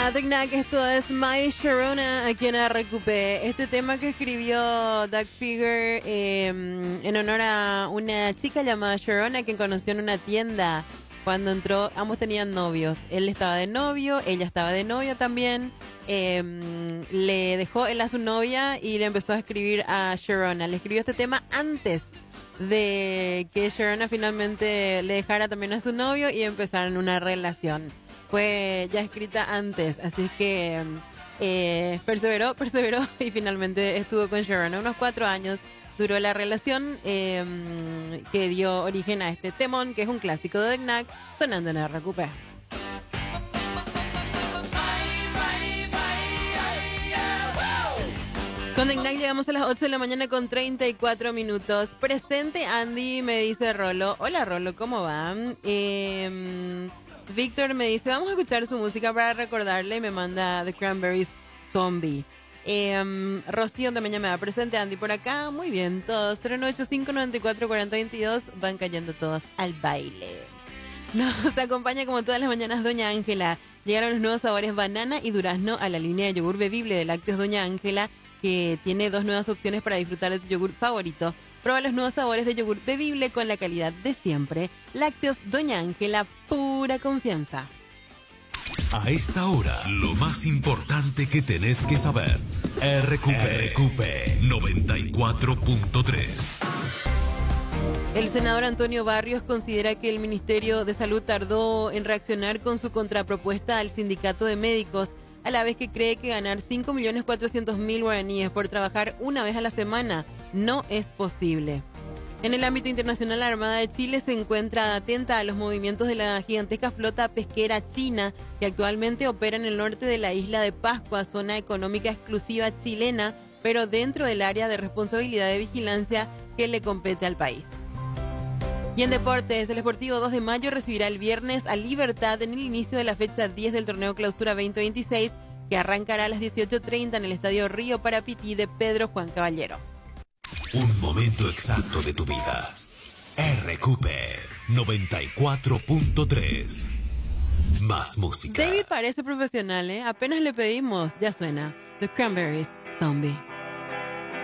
Matt Knack, esto es My Sharona, aquí en RQP. Este tema que escribió Doug Figure en honor a una chica llamada Sharona que conoció en una tienda cuando entró. Ambos tenían novios. Él estaba de novio, ella estaba de novia también. Le dejó él a su novia y le empezó a escribir a Sharona. Le escribió este tema antes de que Sharona finalmente le dejara también a su novio y empezaran una relación. Fue ya escrita antes, así que perseveró y finalmente estuvo con Sharona. Unos 4 años duró la relación que dio origen a este temón, que es un clásico de Knack, sonando en RQP. Con The Knack llegamos a las 8 de la mañana con 34 minutos. Presente Andy, me dice Rolo. Hola Rolo, ¿cómo van? Víctor me dice, vamos a escuchar su música para recordarle, y me manda The Cranberries Zombie. Rocío también ya me da presente Andy por acá. Muy bien, todos 0985-944022 van cayendo todos al baile. Nos acompaña como todas las mañanas Doña Ángela. Llegaron los nuevos sabores banana y durazno a la línea de yogur bebible de Lácteos Doña Ángela, que tiene 2 nuevas opciones para disfrutar de tu yogur favorito. Prueba los nuevos sabores de yogur bebible con la calidad de siempre. Lácteos Doña Ángela, pura confianza. A esta hora, lo más importante que tenés que saber. RQP 94.3. El senador Antonio Barrios considera que el Ministerio de Salud tardó en reaccionar con su contrapropuesta al sindicato de médicos, a la vez que cree que ganar 5.400.000 guaraníes por trabajar una vez a la semana no es posible. En el ámbito internacional, la Armada de Chile se encuentra atenta a los movimientos de la gigantesca flota pesquera china que actualmente opera en el norte de la isla de Pascua, zona económica exclusiva chilena, pero dentro del área de responsabilidad de vigilancia que le compete al país. Y en deportes, el Sportivo 2 de Mayo recibirá el viernes a Libertad en el inicio de la fecha 10 del torneo Clausura 2026, que arrancará a las 18:30 en el Estadio Río Parapití de Pedro Juan Caballero. Un momento exacto de tu vida. RQP 94.3. Más música. David parece profesional, ¿eh? Apenas le pedimos, ya suena. The Cranberries Zombie.